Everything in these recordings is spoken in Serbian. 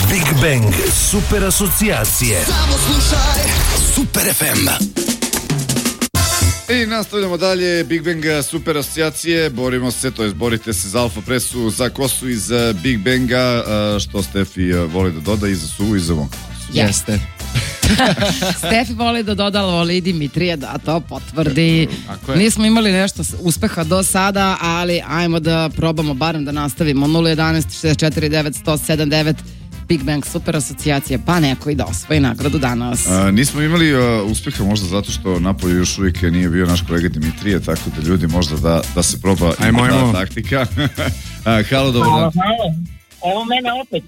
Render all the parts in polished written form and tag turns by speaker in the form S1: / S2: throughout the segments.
S1: Big Bang super asocijacije.
S2: Samo slušaj Super FM.
S3: I nastavljamo dalje, Big Bang super asocijacije, borimo se, to jest borite se za Alfa Presu, za kosu iz Big Banga, što Stefi voli da doda i za suvu i za vonku.
S4: Jeste. Stefi voli da doda, voli i Dimitrije da to potvrdi. Nismo imali nešto uspeha do sada, ali ajmo da probamo barem da nastavimo. 011 64 907 Big Bang super asocijacije, pa neko i da osvoji nagradu danas.
S3: Nismo imali uspeha možda zato što napolju još uvijek nije bio naš kolega Dimitrije, tako da ljudi možda da se proba
S5: ajmo.
S3: Taktika. Halo, dobar dan.
S6: Evo mene opet.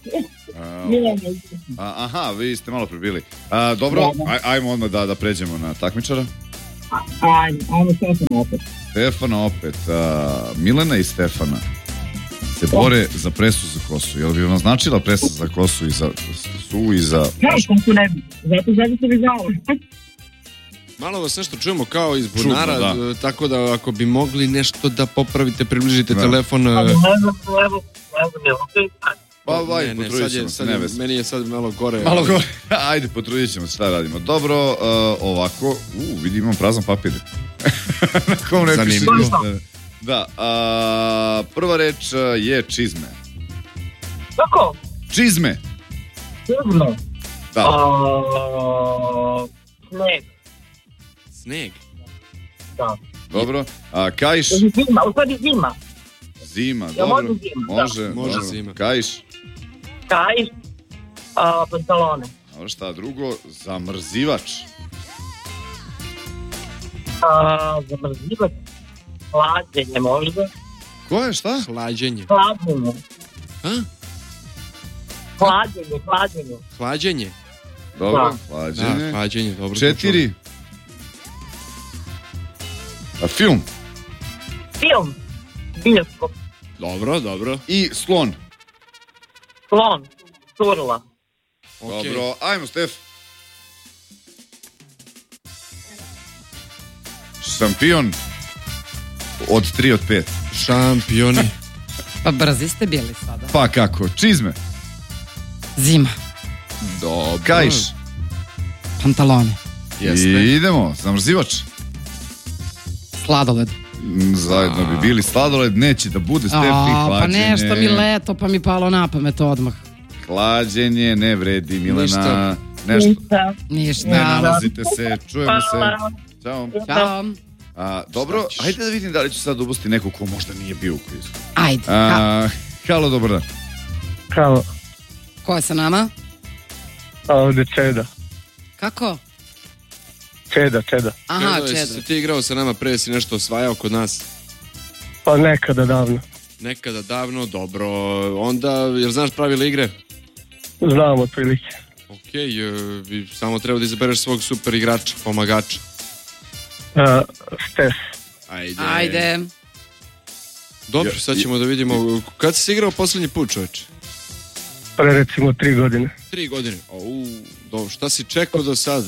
S3: Aha, vi ste malo prebili. Dobro, ajmo odmah da pređemo na takmičara.
S6: Ajmo Stefana opet.
S3: Stefana opet. Milena i Stefana se bore za presu za kosu. Jel bi vam značila presa za kosu i za suvu i za...
S6: Kako ne bi. Zato se bi znao.
S5: Malo vas nešto čujemo kao iz bunara, čudno, tako da ako bi mogli nešto da popravite, približite telefon... Meni je sad malo gore.
S3: Ajde, potrudit ćemo se, šta radimo. Dobro, ovako, vidimo prazan papir.
S5: Zanimljivo.
S3: Da, prva reč je čizme.
S6: Kako?
S3: Čizme.
S6: Čizme?
S3: Da.
S6: Sneg.
S5: Sneg?
S6: Da.
S3: Dobro, kajš?
S6: Zima, u stvari zima.
S3: Zima,
S6: ja,
S3: dobro.
S5: Može zima.
S3: Kajš?
S6: Kajš, pantalone.
S3: Dobro, šta drugo? Zamrzivač.
S6: Zamrzivač. Hlađenje možda.
S3: Ko je, šta?
S5: Hlađenje. Hlađenje.
S3: Dobro, hlađenje.
S5: Da, hlađenje, dobro.
S3: 4. Film.
S6: Bioskop.
S5: Dobro.
S3: I slon.
S6: Slon. Turla.
S3: Dobro, ajmo Stef. Šampion. Od 3 od 5.
S5: Šampioni.
S4: Pa brzi ste bili sada.
S3: Pa kako, čizme.
S4: Zima.
S3: Dobro. Kajš.
S4: Pantalone.
S5: Jeste.
S3: I idemo, zamrzivač.
S4: Sladoled.
S3: Zajedno bi bili sladoled, neće da bude Stefi hlađenje.
S4: Pa nešto mi leto, pa mi palo na pamet odmah.
S3: Hlađenje, ne vredi Milena.
S4: Ništa.
S3: Ne nalazite se, čujemo se. Ćao. Dobro, ajde da vidim da li ću sad ubosti neko ko možda nije bio u kvizu.
S4: Ajde.
S3: Halo, dobar dan.
S6: Halo.
S4: Ko je sa nama?
S6: Ovdje Čeda.
S4: Kako?
S6: Čeda.
S4: Aha,
S5: Čeda. Jesi ti igrao sa nama, pre si nešto osvajao kod nas?
S6: Pa nekada davno, dobro. Onda, jer znaš pravila igre? Znam otprilike.
S5: Okej, samo treba da izabereš svog super igrača, pomagača.
S6: Stef.
S5: Ajde. Dobro, sad ćemo da vidimo. Kad si igrao posljednji put, čoveče?
S6: Pre recimo 3 godine.
S5: 3 godine? Dobro, šta si čekao do sad?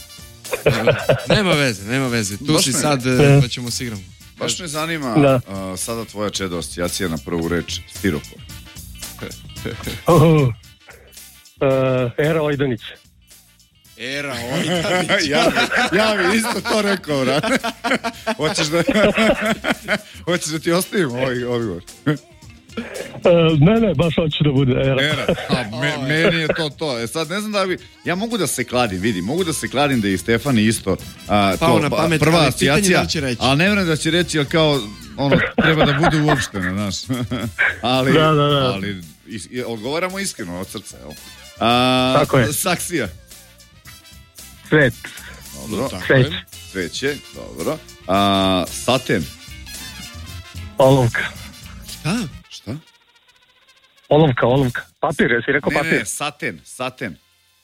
S5: Nema veze. Tu si sad, pa ćemo se igramo.
S3: Baš me zanima sada tvoja Čedo asocijacija na prvu reč stiropor.
S6: Era Ojdanić.
S3: Ja bi isto to rekao, vrati. Hoćeš da ti ostavim ovaj odgovor?
S6: Ne, baš hoću da bude Era.
S3: Meni je to. Sad ne znam da bi... Ja mogu da se kladim da je i Stefani isto prva asocijacija, ali ne vjerujem da će reći, jer kao treba da bude uopšteno, znaš. Ali odgovaramo iskreno od srca, jel?
S6: Tako je.
S3: Saksija.
S6: Cvet.
S3: Dobro. Cveće, dobro. Saten.
S6: Olovka.
S3: Šta?
S6: Olovka. Papir, jesi rekao papir?
S3: Ne, saten.
S6: Saten.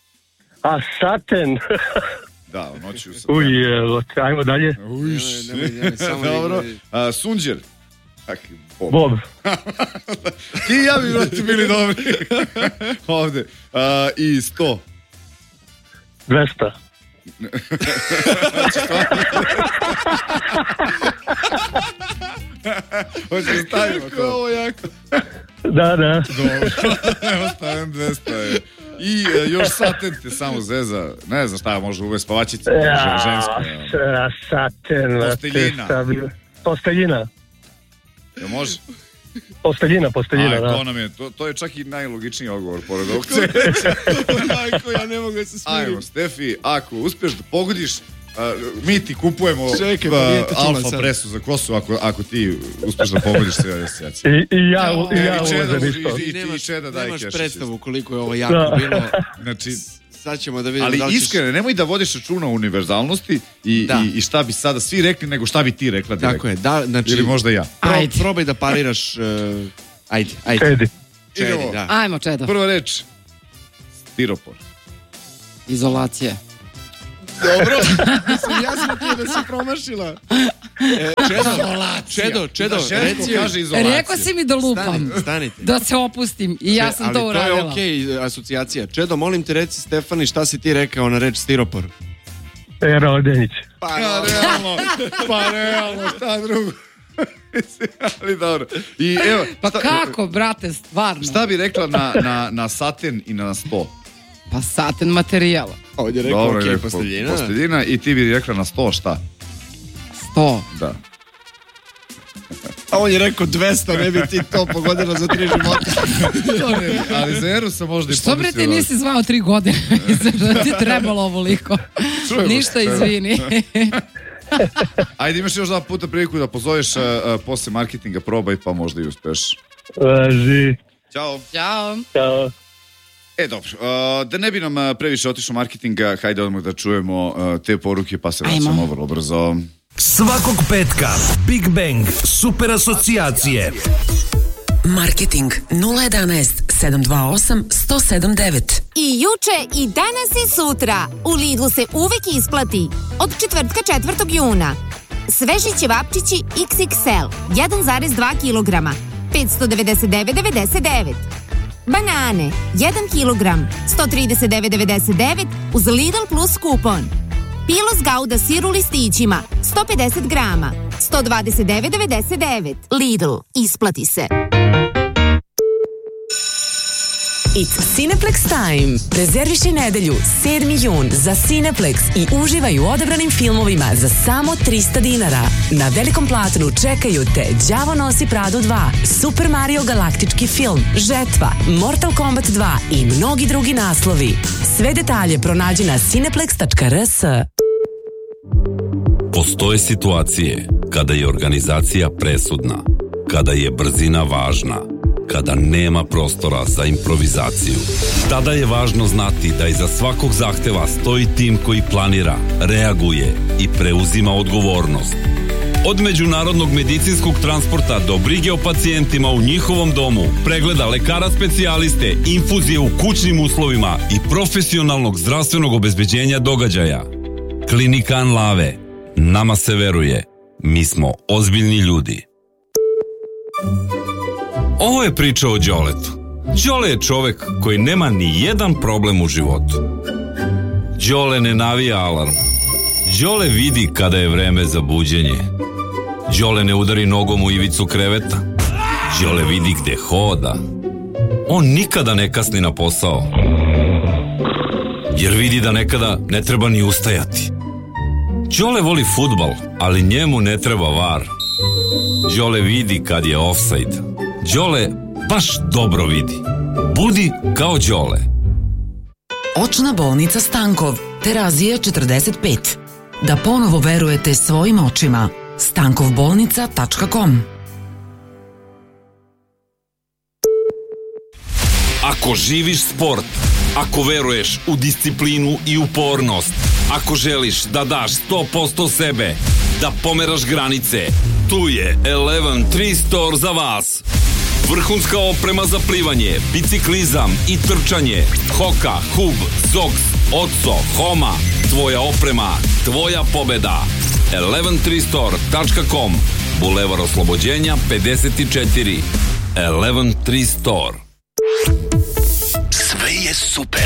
S3: Da, noću sam.
S6: Ajmo dalje.
S3: Dobro. Sunđer.
S6: Bob.
S3: Ti i ja bi bili dobri. Ovde. I 100.
S6: 200.
S3: Hoće da stavimo to.
S5: Ovo jako.
S6: Da.
S3: Dobro, evo stavim 200. I još saten te samo zeza. Ne znam šta može uvesti spavačice. Žensko.
S6: Saten. Posteljina.
S3: Ja može?
S6: Posteljina, da.
S3: To nam je, to je čak i najlogičniji odgovor pored ovog C.
S5: Majko, ja ne mogu da se smirim.
S3: Ajmo, Stefi, ako uspeš da pogodiš, mi ti kupujemo alfa presu za kosu ako ti uspeš da pogodiš sve asocijacije.
S6: I ja ulazem isto.
S5: Nemaš predstavu koliko je ovo jako bilo.
S3: Znači,
S5: sad ćemo da vidimo.
S3: Ali iskreno, nemoj da vodiš računa o univerzalnosti i šta bi sada svi rekli, nego šta bi ti rekla direktno.
S5: Tako je, da, znači...
S3: Ili možda ja.
S5: Probaj da pariraš... Ajde.
S6: Čedi,
S5: da.
S4: Ajmo, Čedo.
S3: Prva reč. Stiropor.
S4: Izolacija.
S5: Dobro. Mislim, jasno ti je da si promašila. Čedo, reci joj.
S4: Rekao si mi da lupam.
S5: Stanite.
S4: Da se opustim i ja sam to uradila.
S5: Ali to je okej asocijacija. Čedo, molim te reci Stefani šta si ti rekao na reč stiropor.
S6: Pera Ordenić.
S3: Pa realno, šta drugo? Ali dobro. I evo,
S4: pa kako, brate, stvarno?
S3: Šta bi rekla na saten i na 100?
S4: Pa saten materijala.
S5: Ovdje je rekao, okej, posteljina.
S3: Posteljina i ti bi rekla na 100 šta?
S4: 100.
S3: Da.
S5: A on je rekao 200, ne bi ti to pogodila za 3 života.
S3: Ali za Eru sam možda i
S4: što bre ti nisi zvao 3 godine? Da ti trebalo ovoliko. Ništa, izvini.
S3: Ajde, imaš još 2 puta priliku da pozoveš posle marketinga, probaj pa možda i uspeš.
S6: Važi.
S3: Ćao.
S6: Ćao.
S3: Dobro, da ne bi nam previše otišao marketinga, hajde odmah da čujemo te poruke pa se vraćamo vrlo brzo.
S1: Svakog petka Big Bang super asocijacije.
S7: Marketing 011 728 107
S8: I juče i danas i sutra u Lidlu se uvek isplati. Od četvrtka 4. juna sveži ćevapčići XXL 1,2 kg 599,99. Banane 1 kg 139,99 uz Lidl Plus kupon. Pilos Gouda sir u listićima 150 grama 129,99. Lidl, isplati se.
S7: It's Cineplex time. Rezerviši nedelju 7. jun za Cineplex i uživaj u odabranim filmovima za samo 300 dinara. Na velikom platnu čekaju te Đavo nosi Pradu 2, Super Mario galaktički film, Žetva, Mortal Kombat 2 i mnogi drugi naslovi. Sve detalje pronađi na cineplex.rs.
S9: Postoje situacije kada je organizacija presudna, kada je brzina važna, kada nema prostora za improvizaciju. Tada je važno znati da iza svakog zahteva stoji tim koji planira, reaguje i preuzima odgovornost. Od međunarodnog medicinskog transporta do brige o pacijentima u njihovom domu, pregleda lekara specijaliste, infuzije u kućnim uslovima i profesionalnog zdravstvenog obezbeđenja događaja. Klinika Anlave. Nama se veruje. Mi smo ozbiljni ljudi. Ovo je priča o Đoletu. Đole je čovek koji nema ni jedan problem u životu. Đole ne navija alarm. Đole vidi kada je vreme za buđenje. Đole ne udari nogom u ivicu kreveta. Đole vidi gde hoda. On nikada ne kasni na posao. Jer vidi da nekada ne treba ni ustajati. Đole voli fudbal, ali njemu ne treba var. Đole vidi kad je ofsajd. Đole baš dobro vidi. Budi kao Đole.
S7: Očna bolnica Stankov, Terazije 45. Da ponovo verujete svojim očima. stankovbolnica.com.
S9: Ako živiš sport, ako veruješ u disciplinu i upornost, ako želiš da daš 100% sebe, da pomeraš granice, tu je 11 Store za vas. Vrhunska oprema za plivanje, biciklizam i trčanje, Hoka, Hub, Zox, Otso, Homa, tvoja oprema, tvoja pobeda. 113store.com, Bulevar Oslobođenja 54. 11 Store.
S2: Sve je super.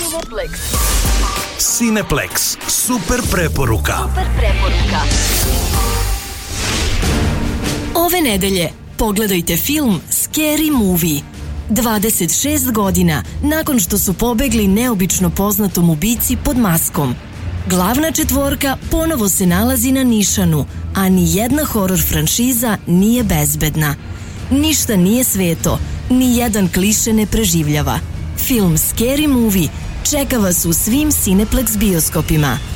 S1: Cineplex. Super preporuka.
S10: Ove Ove nedelje pogledajte film Scary Movie. 26 godina nakon što su pobegli neobično poznatom ubici pod maskom. Glavna četvorka ponovo se nalazi na nišanu, a ni jedna horor franšiza nije bezbedna. Ništa nije sveto, ni jedan kliše ne preživljava. Film Scary Movie čeka vas u svim Cineplex bioskopima.